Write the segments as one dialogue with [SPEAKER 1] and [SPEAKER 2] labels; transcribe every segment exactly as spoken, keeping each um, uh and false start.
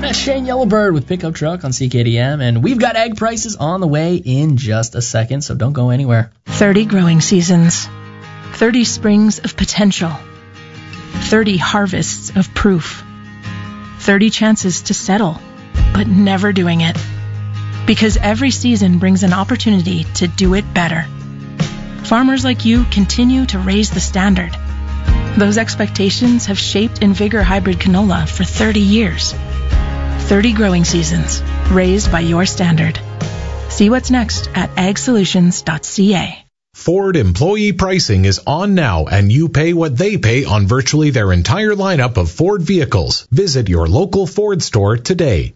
[SPEAKER 1] Shane Yellowbird with Pickup Truck on C K D M, and we've got ag prices on the way in just a second, so don't go anywhere.
[SPEAKER 2] thirty growing seasons, thirty springs of potential, thirty harvests of proof, thirty chances to settle, but never doing it. Because every season brings an opportunity to do it better. Farmers like you continue to raise the standard. Those expectations have shaped Invigor Hybrid Canola for thirty years. thirty growing seasons, raised by your standard. See what's next at ag solutions dot c a.
[SPEAKER 3] Ford employee pricing is on now, and you pay what they pay on virtually their entire lineup of Ford vehicles. Visit your local Ford store today.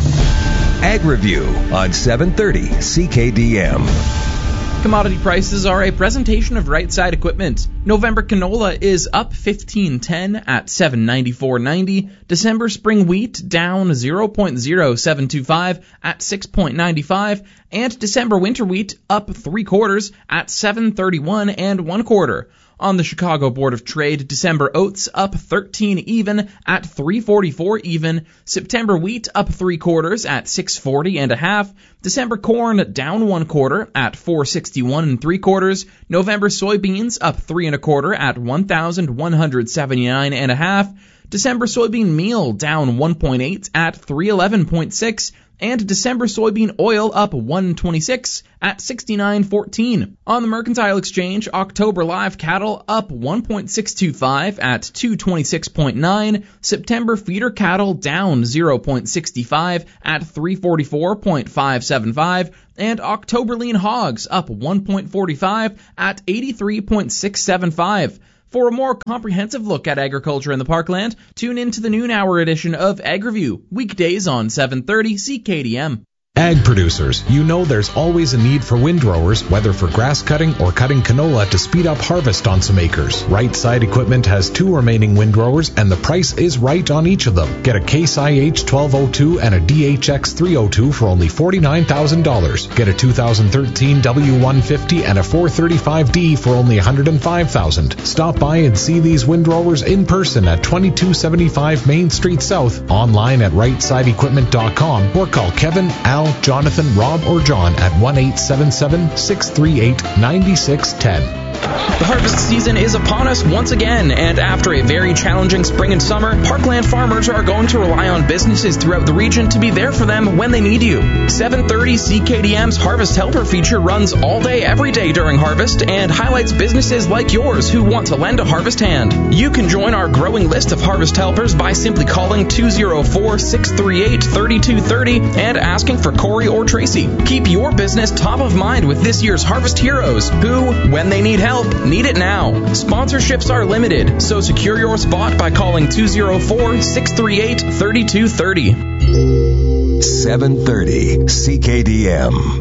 [SPEAKER 4] Ag Review on seven thirty C K D M.
[SPEAKER 5] Commodity prices are a presentation of Right Side Equipment. November canola is up fifteen ten at seven ninety-four ninety. December spring wheat down zero point zero seven two five at six point nine five, and December winter wheat up three quarters at seven thirty-one and one quarter. On the Chicago Board of Trade, December oats up thirteen even at three forty-four even. September wheat up three quarters at six forty and a half. December corn down one quarter at four sixty-one and three quarters. November soybeans up three and a quarter at one thousand one hundred seventy-nine and a half. December soybean meal down one point eight at three eleven point six. And December soybean oil up one twenty-six at sixty-nine fourteen. On the Mercantile Exchange, October live cattle up one point six two five at two twenty-six point nine. September feeder cattle down zero point six five at three forty-four point five seven five. And October lean hogs up one point four five at eighty-three point six seven five. For a more comprehensive look at agriculture in the Parkland, tune in to the noon hour edition of Ag Review, weekdays on seven thirty C K D M.
[SPEAKER 3] Ag producers, you know there's always a need for windrowers, whether for grass cutting or cutting canola to speed up harvest on some acres. Right Side Equipment has two remaining windrowers, and the price is right on each of them. Get a Case I H twelve oh two and a D H X three oh two for only forty-nine thousand dollars. Get a two thousand thirteen W one fifty and a four thirty-five D for only one hundred five thousand dollars. Stop by and see these windrowers in person at twenty-two seventy-five Main Street South, online at right side equipment dot com, or call Kevin, Al, Jonathan, Rob, or John at one eight seven seven, six three eight, nine six one zero.
[SPEAKER 5] The harvest season is upon us once again, and after a very challenging spring and summer, Parkland farmers are going to rely on businesses throughout the region to be there for them when they need you. seven thirty C K D M's Harvest Helper feature runs all day, every day during harvest, and highlights businesses like yours who want to lend a harvest hand. You can join our growing list of Harvest Helpers by simply calling two oh four, six three eight, three two three oh and asking for Corey or Tracy. Keep your business top of mind with this year's Harvest Heroes, who, when they need help, need it now. Sponsorships are limited, so secure your spot by calling two oh four, six three eight, three two three oh.
[SPEAKER 4] seven thirty C K D M.